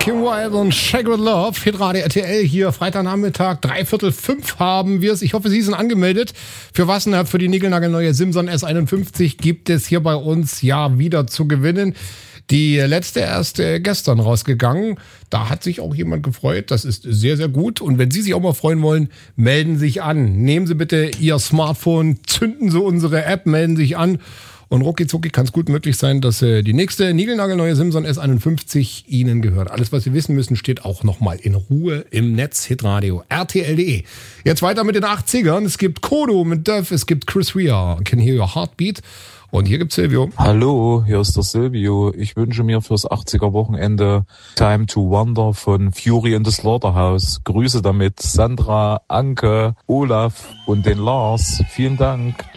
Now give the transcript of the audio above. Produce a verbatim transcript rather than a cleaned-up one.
Kim Wilde und Shaggy Love, Hitradio R T L hier, Freitagnachmittag, dreiviertel fünf haben wir es. Ich hoffe, Sie sind angemeldet. Für was denn? Für die niegelnagelneue Simson S einundfünfzig gibt es hier bei uns ja wieder zu gewinnen. Die letzte erst äh, gestern rausgegangen. Da hat sich auch jemand gefreut. Das ist sehr, sehr gut. Und wenn Sie sich auch mal freuen wollen, melden Sie sich an. Nehmen Sie bitte Ihr Smartphone, zünden Sie unsere App, melden Sie sich an. Und rucki-zucki kann es gut möglich sein, dass äh, die nächste niegelnagelneue Simson S einundfünfzig Ihnen gehört. Alles, was Sie wissen müssen, steht auch nochmal in Ruhe im Netz. Hitradio R T L punkt de. Jetzt weiter mit den achtzigern. Es gibt Kodo mit Duff, es gibt Chris Rea, Can Hear Your Heartbeat. Und hier gibt's Silvio. Hallo, hier ist der Silvio. Ich wünsche mir fürs achtziger-Wochenende Time to Wonder von Fury in the Slaughterhouse. Grüße damit Sandra, Anke, Olaf und den Lars. Vielen Dank.